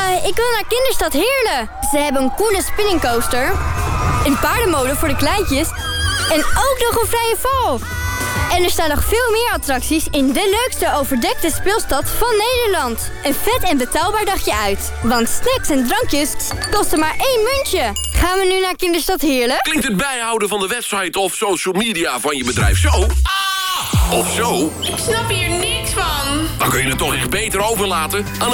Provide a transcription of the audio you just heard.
Ik wil naar Kinderstad Heerlen. Ze hebben een coole spinningcoaster, een paardenmolen voor de kleintjes en ook nog een vrije val. En er staan nog veel meer attracties in de leukste overdekte speelstad van Nederland. Een vet en betaalbaar dagje uit. Want snacks en drankjes kosten maar 1 muntje. Gaan we nu naar Kinderstad Heerlen? Klinkt het bijhouden van de website of social media van je bedrijf zo? Of zo? Ik snap hier niks van. Dan kun je het toch echt beter overlaten aan